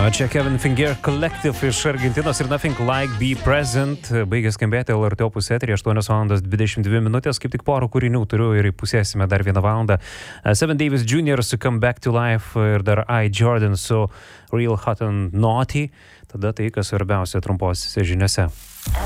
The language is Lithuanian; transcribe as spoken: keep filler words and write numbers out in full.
Čia Kevin Finger Collective iš Argentinos ir Nothing Like Be Present. Baigė skambėti L R T Opus eteryje, aštuonios valandos dvidešimt dvi minutės. Kaip tik porą kūrinių turiu ir įpusėsime dar vieną valandą. Seven Davis junior su Come Back to Life ir dar I Jordan su Real Hot and Naughty. Tada tai, kas svarbiausia trumposiose žiniose.